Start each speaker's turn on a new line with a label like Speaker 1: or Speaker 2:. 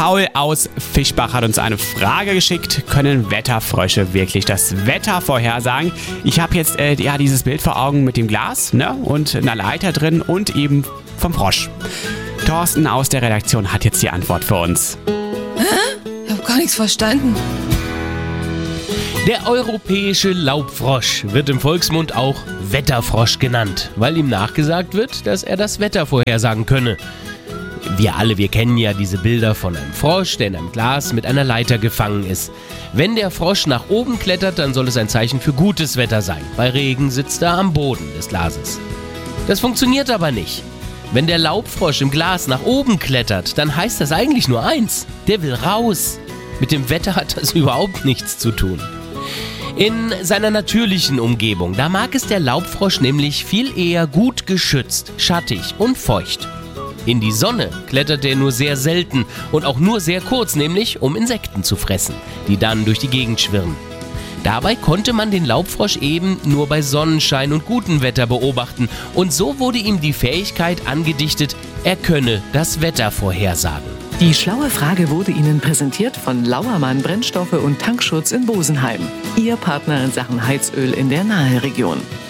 Speaker 1: Paul aus Fischbach hat uns eine Frage geschickt. Können Wetterfrösche wirklich das Wetter vorhersagen? Ich habe jetzt dieses Bild vor Augen mit dem Glas, ne? Und einer Leiter drin und eben vom Frosch. Thorsten aus der Redaktion hat jetzt die Antwort für uns.
Speaker 2: Ich habe gar nichts verstanden.
Speaker 3: Der europäische Laubfrosch wird im Volksmund auch Wetterfrosch genannt, weil ihm nachgesagt wird, dass er das Wetter vorhersagen könne. Wir kennen ja diese Bilder von einem Frosch, der in einem Glas mit einer Leiter gefangen ist. Wenn der Frosch nach oben klettert, dann soll es ein Zeichen für gutes Wetter sein. Bei Regen sitzt er am Boden des Glases. Das funktioniert aber nicht. Wenn der Laubfrosch im Glas nach oben klettert, dann heißt das eigentlich nur eins: der will raus. Mit dem Wetter hat das überhaupt nichts zu tun. In seiner natürlichen Umgebung, da mag es der Laubfrosch nämlich viel eher gut geschützt, schattig und feucht. In die Sonne klettert er nur sehr selten und auch nur sehr kurz, nämlich um Insekten zu fressen, die dann durch die Gegend schwirren. Dabei konnte man den Laubfrosch eben nur bei Sonnenschein und gutem Wetter beobachten und so wurde ihm die Fähigkeit angedichtet, er könne das Wetter vorhersagen.
Speaker 4: Die schlaue Frage wurde Ihnen präsentiert von Lauermann Brennstoffe und Tankschutz in Bosenheim. Ihr Partner in Sachen Heizöl in der Naheregion.